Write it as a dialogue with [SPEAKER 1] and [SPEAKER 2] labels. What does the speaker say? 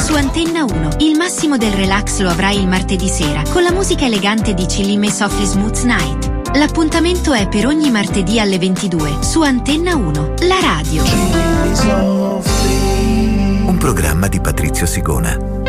[SPEAKER 1] su Antenna 1. Il massimo del relax lo avrai il martedì sera con la musica elegante di Chillime Softly Smooth Night. L'appuntamento è per ogni martedì alle 22 su Antenna 1, la radio.
[SPEAKER 2] Un programma di Patrizio Sigona.